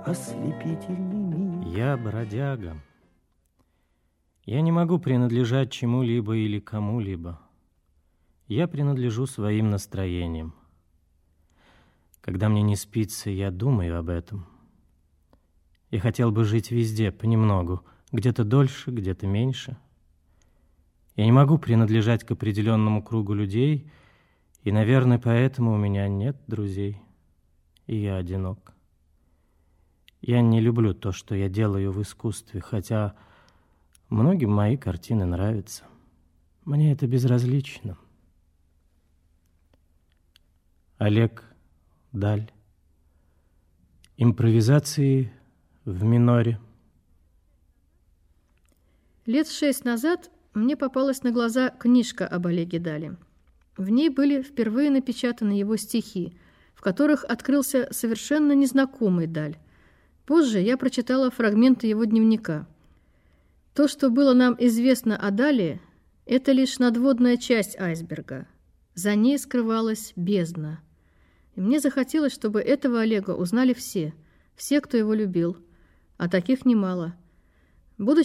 ослепительный миг. Я бродяга. Я не могу принадлежать чему-либо или кому-либо. Я принадлежу своим настроениям. Когда мне не спится, я думаю об этом. Я хотел бы жить везде, понемногу, где-то дольше, где-то меньше. Я не могу принадлежать к определенному кругу людей, и, наверное, поэтому у меня нет друзей, и я одинок. Я не люблю то, что я делаю в искусстве, хотя многим мои картины нравятся. Мне это безразлично. Олег Даль. Импровизации в миноре. Лет 6 назад мне попалась на глаза книжка об Олеге Дале. В ней были впервые напечатаны его стихи, в которых открылся совершенно незнакомый Даль. Позже я прочитала фрагменты его дневника. То, что было нам известно о Дале, это лишь надводная часть айсберга. За ней скрывалась бездна. И мне захотелось, чтобы этого Олега узнали все, кто его любил, а таких немало. Будучи